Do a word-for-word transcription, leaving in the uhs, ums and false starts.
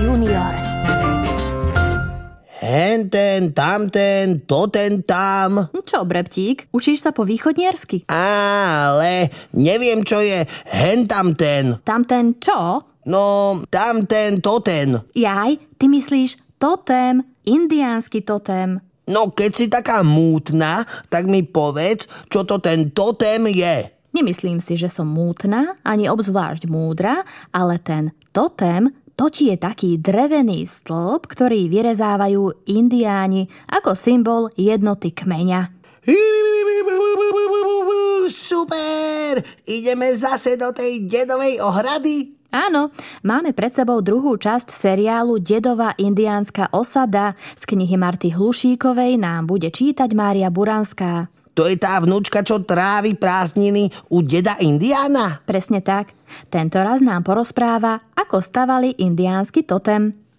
junior. Henten, tamten, toten tam. Čo, Breptík? Učíš sa po východniersky? Ale neviem, čo je hentamten. Tamten čo? No, tamten, toten. Jaj, ty myslíš totém, indiánsky totém. No, keď si taká mútna, tak mi povedz, čo to ten totém je. Nemyslím si, že som mútna, ani obzvlášť múdra, ale ten totém, to ti je taký drevený stĺp, ktorý vyrezávajú indiáni ako symbol jednoty kmeňa. Super! Ideme zase do tej dedovej ohrady? Áno, máme pred sebou druhú časť seriálu Dedova indiánska osada. Z knihy Marty Hlušíkovej nám bude čítať Mária Buranská. To je tá vnúčka, čo trávi prázdniny u deda Indiána? Presne tak. Tento raz nám porozpráva, ako stavali indiánsky totem.